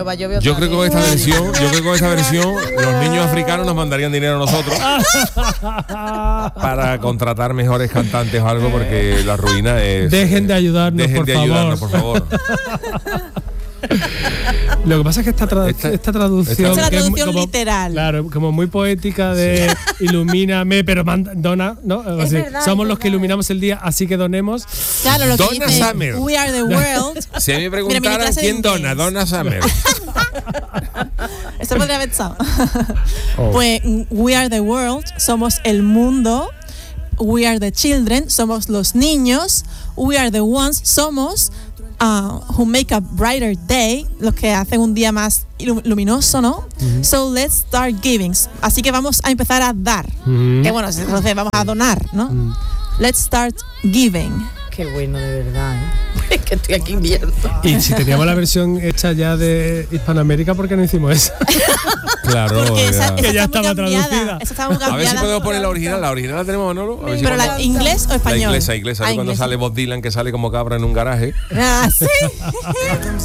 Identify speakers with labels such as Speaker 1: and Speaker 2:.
Speaker 1: Yo creo que con esta versión, los niños africanos nos mandarían dinero a nosotros para contratar mejores cantantes o algo, porque la ruina es.
Speaker 2: Dejen de ayudarnos, por favor. Lo que pasa es que esta traducción
Speaker 3: es una traducción
Speaker 2: como,
Speaker 3: literal.
Speaker 2: Claro, como muy poética de ilumíname, pero dona, ¿no? Así,
Speaker 3: verdad,
Speaker 2: somos los que iluminamos el día, así que donemos.
Speaker 3: Claro, lo que
Speaker 1: Donna
Speaker 3: dice
Speaker 1: Summer.
Speaker 3: We are the world.
Speaker 1: Si a mí me preguntaran quién dona, Donna Summer.
Speaker 3: Eso podría haber estado. Pues we are the world, somos el mundo. We are the children, somos los niños. We are the ones, somos who make a brighter day, los que hacen un día más luminoso, ¿no? So let's start giving. Así que vamos a empezar a dar. Que bueno, entonces vamos a donar, ¿no? Let's start giving.
Speaker 4: Qué bueno, de verdad, ¿eh? Es que estoy aquí viendo.
Speaker 2: Y si teníamos la versión hecha ya de Hispanoamérica, ¿por qué no hicimos esa?
Speaker 1: Claro,
Speaker 3: porque esa
Speaker 2: que ya
Speaker 3: está muy
Speaker 2: estaba
Speaker 3: cambiada.
Speaker 2: traducida.
Speaker 3: Esa está muy
Speaker 1: a ver si
Speaker 3: cambiada.
Speaker 1: podemos poner la original. La original la tenemos, Manolo. A ver si
Speaker 3: Pero
Speaker 1: podemos-
Speaker 3: la inglés o español.
Speaker 1: La inglesa. Cuando
Speaker 3: inglés.
Speaker 1: sale Bob Dylan, que sale como cabra en un garaje.
Speaker 3: Sí.